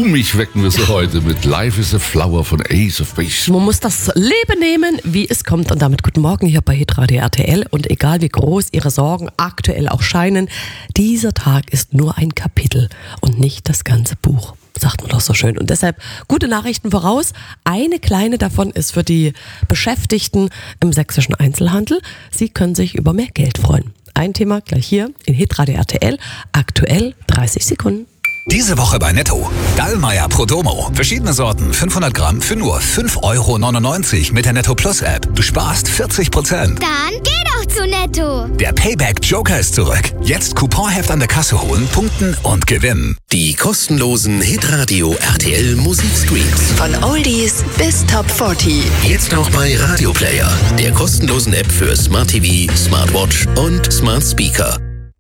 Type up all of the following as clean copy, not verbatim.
Mich wecken wir so heute mit Life is a Flower von Ace of Base. Man muss das Leben nehmen, wie es kommt. Und damit guten Morgen hier bei Hitradio RTL. Und egal wie groß Ihre Sorgen aktuell auch scheinen, dieser Tag ist nur ein Kapitel und nicht das ganze Buch. Sagt man doch so schön. Und deshalb gute Nachrichten voraus. Eine kleine davon ist für die Beschäftigten im sächsischen Einzelhandel. Sie können sich über mehr Geld freuen. Ein Thema gleich hier in Hitradio RTL. Aktuell 30 Sekunden. Diese Woche bei Netto. Dallmayr Prodomo. Verschiedene Sorten, 500 Gramm für nur 5,99 € mit der Netto Plus App. Du sparst 40%. Dann geh doch zu Netto. Der Payback Joker ist zurück. Jetzt Couponheft an der Kasse holen, punkten und gewinnen. Die kostenlosen Hitradio RTL Musikstreams. Von Oldies bis Top 40. Jetzt auch bei Radio Player, der kostenlosen App für Smart TV, Smartwatch und Smart Speaker.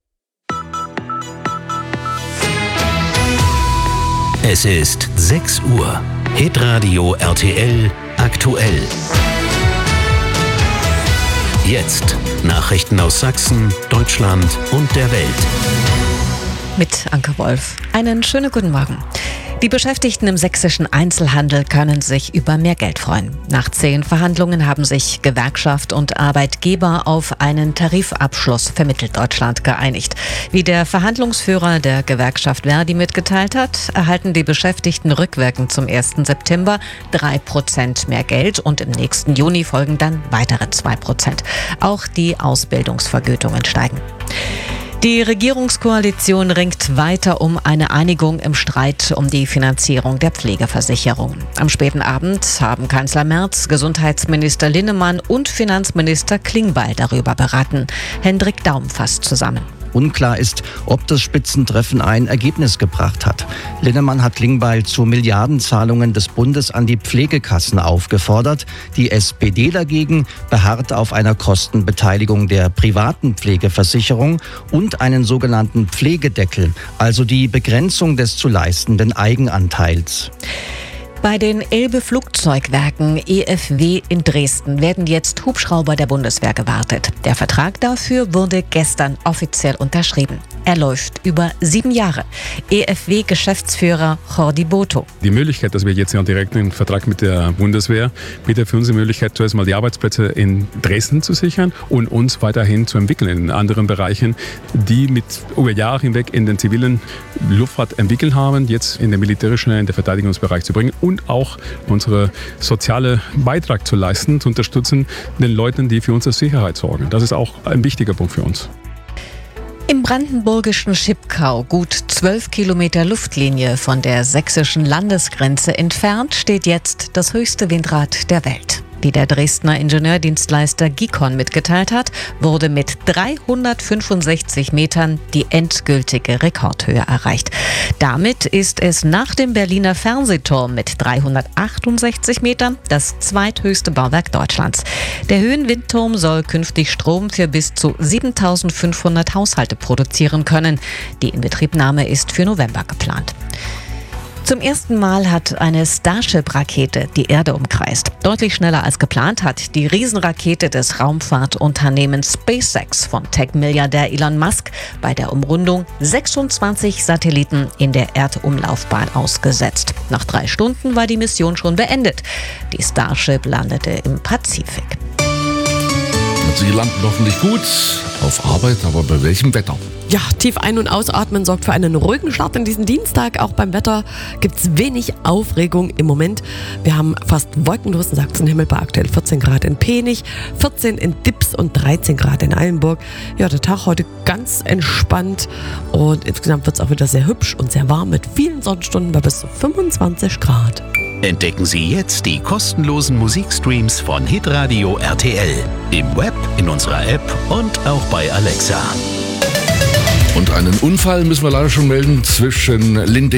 Es ist 6 Uhr. Hitradio RTL aktuell. Jetzt Nachrichten aus Sachsen, Deutschland und der Welt. Mit Anke Wolf. Einen schönen guten Morgen. Die Beschäftigten im sächsischen Einzelhandel können sich über mehr Geld freuen. Nach 10 Verhandlungen haben sich Gewerkschaft und Arbeitgeber auf einen Tarifabschluss für Mitteldeutschland geeinigt. Wie der Verhandlungsführer der Gewerkschaft Verdi mitgeteilt hat, erhalten die Beschäftigten rückwirkend zum 1. September 3% mehr Geld und im nächsten Juni folgen dann weitere 2%. Auch die Ausbildungsvergütungen steigen. Die Regierungskoalition ringt weiter um eine Einigung im Streit um die Finanzierung der Pflegeversicherung. Am späten Abend haben Kanzler Merz, Gesundheitsminister Linnemann und Finanzminister Klingbeil darüber beraten. Hendrik Daum fasst zusammen. Unklar ist, ob das Spitzentreffen ein Ergebnis gebracht hat. Linnemann hat Klingbeil zu Milliardenzahlungen des Bundes an die Pflegekassen aufgefordert. Die SPD dagegen beharrt auf einer Kostenbeteiligung der privaten Pflegeversicherung und einen sogenannten Pflegedeckel, also die Begrenzung des zu leistenden Eigenanteils. Bei den Elbe-Flugzeugwerken EFW in Dresden werden jetzt Hubschrauber der Bundeswehr gewartet. Der Vertrag dafür wurde gestern offiziell unterschrieben. Er läuft über 7 Jahre. EFW-Geschäftsführer Jordi Boto. Die Möglichkeit, dass wir jetzt einen direkten Vertrag mit der Bundeswehr bietet für uns die Möglichkeit, zuerst mal die Arbeitsplätze in Dresden zu sichern und uns weiterhin zu entwickeln in anderen Bereichen, die mit über Jahre hinweg in den zivilen Luftfahrt entwickelt haben, jetzt in den militärischen, in den Verteidigungsbereich zu bringen und auch unsere soziale Beitrag zu leisten, zu unterstützen den Leuten, die für unsere Sicherheit sorgen. Das ist auch ein wichtiger Punkt für uns. Im brandenburgischen Schipkau, gut 12 Kilometer Luftlinie von der sächsischen Landesgrenze entfernt, steht jetzt das höchste Windrad der Welt. Wie der Dresdner Ingenieurdienstleister Gikon mitgeteilt hat, wurde mit 365 Metern die endgültige Rekordhöhe erreicht. Damit ist es nach dem Berliner Fernsehturm mit 368 Metern das zweithöchste Bauwerk Deutschlands. Der Höhenwindturm soll künftig Strom für bis zu 7.500 Haushalte produzieren können. Die Inbetriebnahme ist für November geplant. Zum ersten Mal hat eine Starship-Rakete die Erde umkreist. Deutlich schneller als geplant hat die Riesenrakete des Raumfahrtunternehmens SpaceX von Tech-Milliardär Elon Musk bei der Umrundung 26 Satelliten in der Erdumlaufbahn ausgesetzt. Nach 3 Stunden war die Mission schon beendet. Die Starship landete im Pazifik. Sie landen hoffentlich gut auf Arbeit, aber bei welchem Wetter? Ja, tief ein- und ausatmen sorgt für einen ruhigen Start in diesen Dienstag. Auch beim Wetter gibt es wenig Aufregung im Moment. Wir haben fast wolkenlosen Sachsenhimmel bei aktuell 14 Grad in Penich, 14 in Dips und 13 Grad in Eilenburg. Ja, der Tag heute ganz entspannt und insgesamt wird es auch wieder sehr hübsch und sehr warm mit vielen Sonnenstunden bei bis zu 25 Grad. Entdecken Sie jetzt die kostenlosen Musikstreams von Hitradio RTL. Im Web, in unserer App und auch bei Alexa. Und einen Unfall müssen wir leider schon melden zwischen Linde